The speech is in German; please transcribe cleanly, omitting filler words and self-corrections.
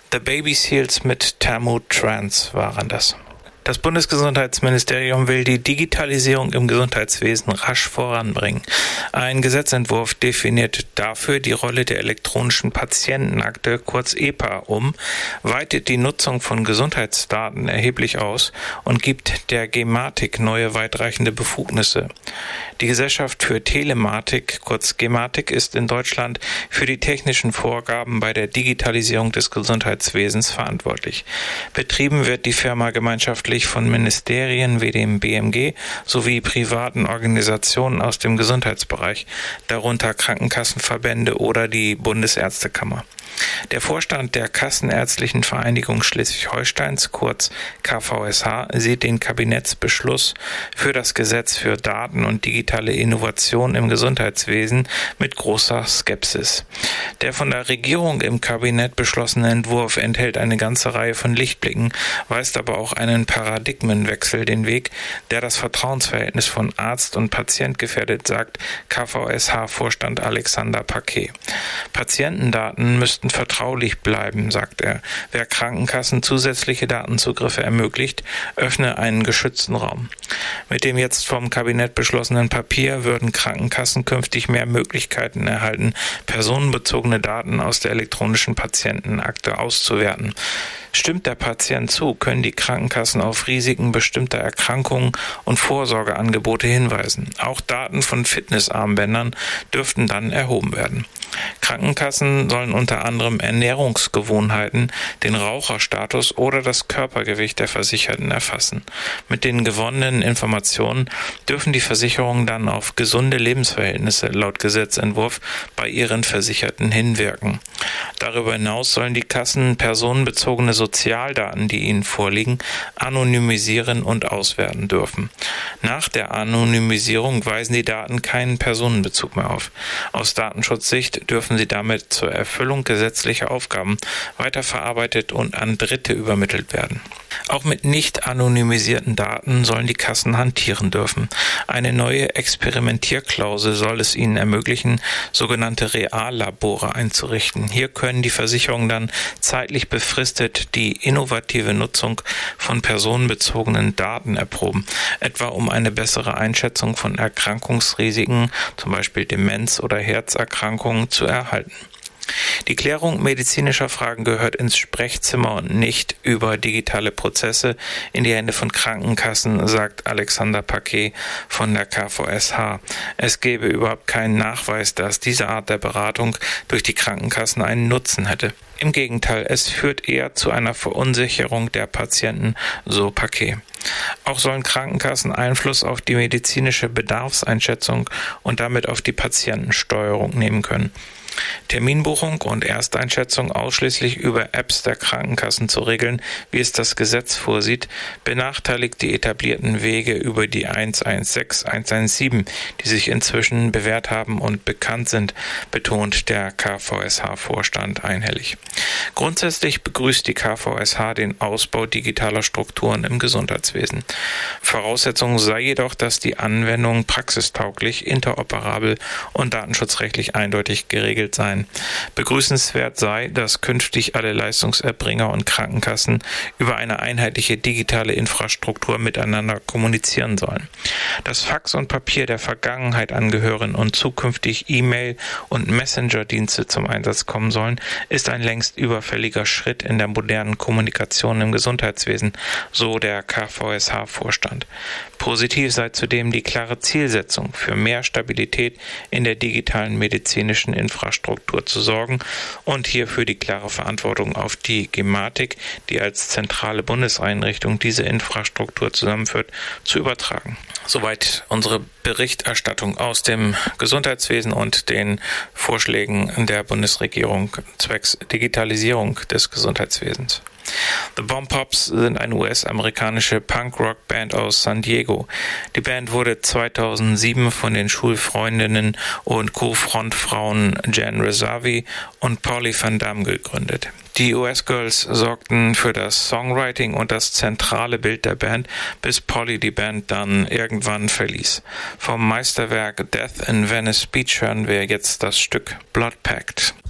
The Baby Seals mit Thermotrans waren das. Das Bundesgesundheitsministerium will die Digitalisierung im Gesundheitswesen rasch voranbringen. Ein Gesetzentwurf definiert dafür die Rolle der elektronischen Patientenakte, kurz EPA, weitet die Nutzung von Gesundheitsdaten erheblich aus und gibt der Gematik neue weitreichende Befugnisse. Die Gesellschaft für Telematik, kurz Gematik, ist in Deutschland für die technischen Vorgaben bei der Digitalisierung des Gesundheitswesens verantwortlich. Betrieben wird die Firma gemeinschaftlich von Ministerien wie dem BMG sowie privaten Organisationen aus dem Gesundheitsbereich, darunter Krankenkassenverbände oder die Bundesärztekammer. Der Vorstand der Kassenärztlichen Vereinigung Schleswig-Holsteins, kurz KVSH, sieht den Kabinettsbeschluss für das Gesetz für Daten und digitale Innovation im Gesundheitswesen mit großer Skepsis. Der von der Regierung im Kabinett beschlossene Entwurf enthält eine ganze Reihe von Lichtblicken, weist aber auch einen Paradigmenwechsel den Weg, der das Vertrauensverhältnis von Arzt und Patient gefährdet, sagt KVSH-Vorstand Alexander Paquet. Patientendaten müssten vertraulich bleiben, sagt er. Wer Krankenkassen zusätzliche Datenzugriffe ermöglicht, öffne einen geschützten Raum. Mit dem jetzt vom Kabinett beschlossenen Papier würden Krankenkassen künftig mehr Möglichkeiten erhalten, personenbezogene Daten aus der elektronischen Patientenakte auszuwerten. Stimmt der Patient zu, können die Krankenkassen auf Risiken bestimmter Erkrankungen und Vorsorgeangebote hinweisen. Auch Daten von Fitnessarmbändern dürften dann erhoben werden. Krankenkassen sollen unter anderem Ernährungsgewohnheiten, den Raucherstatus oder das Körpergewicht der Versicherten erfassen. Mit den gewonnenen Informationen dürfen die Versicherungen dann auf gesunde Lebensverhältnisse laut Gesetzentwurf bei ihren Versicherten hinwirken. Darüber hinaus sollen die Kassen personenbezogene Sozialdaten, die ihnen vorliegen, anonymisieren und auswerten dürfen. Nach der Anonymisierung weisen die Daten keinen Personenbezug mehr auf. Aus Datenschutzsicht dürfen sie damit zur Erfüllung gesetzlicher Aufgaben weiterverarbeitet und an Dritte übermittelt werden. Auch mit nicht anonymisierten Daten sollen die Kassen hantieren dürfen. Eine neue Experimentierklausel soll es ihnen ermöglichen, sogenannte Reallabore einzurichten. Hier können die Versicherungen dann zeitlich befristet die innovative Nutzung von personenbezogenen Daten erproben, etwa um eine bessere Einschätzung von Erkrankungsrisiken, zum Beispiel Demenz oder Herzerkrankungen, zu erhalten. Die Klärung medizinischer Fragen gehört ins Sprechzimmer und nicht über digitale Prozesse in die Hände von Krankenkassen, sagt Alexander Paquet von der KVSH. Es gebe überhaupt keinen Nachweis, dass diese Art der Beratung durch die Krankenkassen einen Nutzen hätte. Im Gegenteil, es führt eher zu einer Verunsicherung der Patienten, so Paquet. Auch sollen Krankenkassen Einfluss auf die medizinische Bedarfseinschätzung und damit auf die Patientensteuerung nehmen können. Terminbuchung und Ersteinschätzung ausschließlich über Apps der Krankenkassen zu regeln, wie es das Gesetz vorsieht, benachteiligt die etablierten Wege über die 116, 117, die sich inzwischen bewährt haben und bekannt sind, betont der KVSH-Vorstand einhellig. Grundsätzlich begrüßt die KVSH den Ausbau digitaler Strukturen im Gesundheitswesen. Voraussetzung sei jedoch, dass die Anwendungen praxistauglich, interoperabel und datenschutzrechtlich eindeutig geregelt seien. Begrüßenswert sei, dass künftig alle Leistungserbringer und Krankenkassen über eine einheitliche digitale Infrastruktur miteinander kommunizieren sollen. Dass Fax und Papier der Vergangenheit angehören und zukünftig E-Mail- und Messenger-Dienste zum Einsatz kommen sollen, ist ein längst überfälliger Schritt in der modernen Kommunikation im Gesundheitswesen, so der KVSH-Vorstand. Positiv sei zudem die klare Zielsetzung, für mehr Stabilität in der digitalen medizinischen Infrastruktur zu sorgen und hierfür die klare Verantwortung auf die Gematik, die als zentrale Bundeseinrichtung diese Infrastruktur zusammenführt, zu übertragen. Soweit unsere Berichterstattung aus dem Gesundheitswesen und den Vorschlägen der Bundesregierung zwecks Digitalisierung des Gesundheitswesens. The Bomb Pops sind eine US-amerikanische Punk-Rock-Band aus San Diego. Die Band wurde 2007 von den Schulfreundinnen und Co-Frontfrauen Jan Rezavi und Polly Van Damme gegründet. Die US-Girls sorgten für das Songwriting und das zentrale Bild der Band, bis Polly die Band dann irgendwann verließ. Vom Meisterwerk Death in Venice Beach hören wir jetzt das Stück Blood Pact.